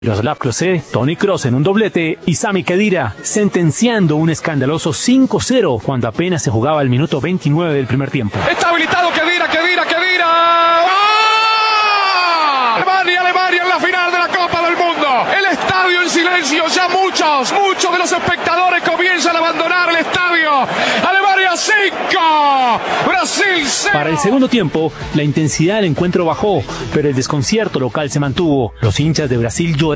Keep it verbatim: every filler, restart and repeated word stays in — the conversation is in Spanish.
Miroslav Klose, Toni Kroos en un doblete y Sami Khedira sentenciando un escandaloso cinco cero cuando apenas se jugaba el minuto veintinueve del primer tiempo. Está habilitado Khedira, Khedira, Khedira. ¡Oh! Alemania, Alemania en la final de la Copa del Mundo. El estadio en silencio, ya muchos, muchos de los espectadores comienzan a abandonar el estadio. Alemania cinco, Brasil cero. Para el segundo tiempo, la intensidad del encuentro bajó, pero el desconcierto local se mantuvo. Los hinchas de Brasil lloraron.